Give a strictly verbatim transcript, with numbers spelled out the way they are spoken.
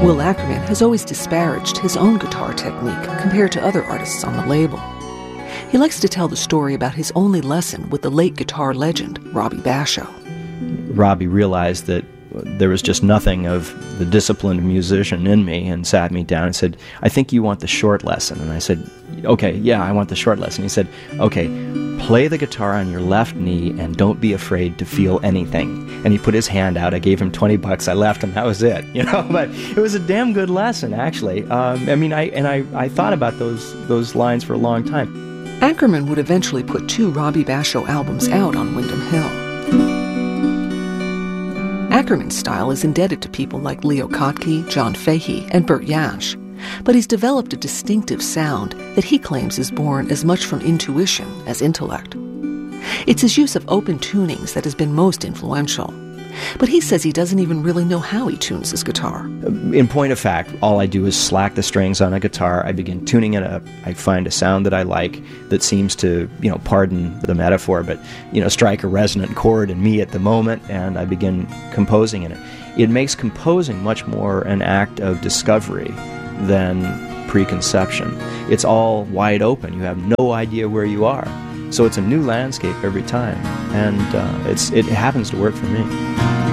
Will Ackerman has always disparaged his own guitar technique compared to other artists on the label. He likes to tell the story about his only lesson with the late guitar legend, Robbie Basho. Robbie realized that there was just nothing of the disciplined musician in me and sat me down and said, I think you want the short lesson. And I said, okay, yeah, I want the short lesson. He said, okay, play the guitar on your left knee and don't be afraid to feel anything. And he put his hand out. I gave him twenty bucks. I left and that was it. You know, but it was a damn good lesson, actually. Um, I mean, I and I, I thought about those those lines for a long time. Ackerman would eventually put two Robbie Basho albums out on Windham Hill. Ackerman's style is indebted to people like Leo Kottke, John Fahey, and Bert Jansch, but he's developed a distinctive sound that he claims is born as much from intuition as intellect. It's his use of open tunings that has been most influential, but he says he doesn't even really know how he tunes his guitar. In point of fact, all I do is slack the strings on a guitar. I begin tuning it up. I find a sound that I like that seems to, you know, pardon the metaphor, but, you know, strike a resonant chord in me at the moment, and I begin composing in it. It makes composing much more an act of discovery than preconception. It's all wide open. You have no idea where you are. So it's a new landscape every time, and uh, it's it happens to work for me.